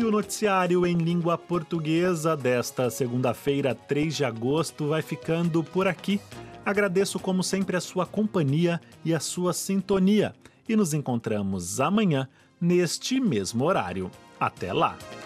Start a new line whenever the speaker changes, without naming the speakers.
o noticiário em língua portuguesa desta segunda-feira, 3 de agosto, vai ficando por aqui. Agradeço, como sempre, a sua companhia e a sua sintonia. E nos encontramos amanhã, neste mesmo horário. Até lá!